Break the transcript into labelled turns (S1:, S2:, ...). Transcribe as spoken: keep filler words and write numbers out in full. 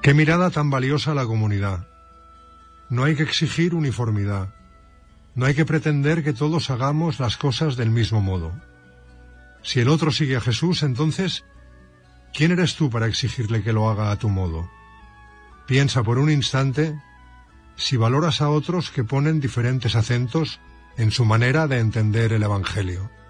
S1: Qué mirada tan valiosa a la comunidad. No hay que exigir uniformidad. No hay que pretender que todos hagamos las cosas del mismo modo. Si el otro sigue a Jesús, entonces, ¿quién eres tú para exigirle que lo haga a tu modo? Piensa por un instante si valoras a otros que ponen diferentes acentos en su manera de entender el Evangelio.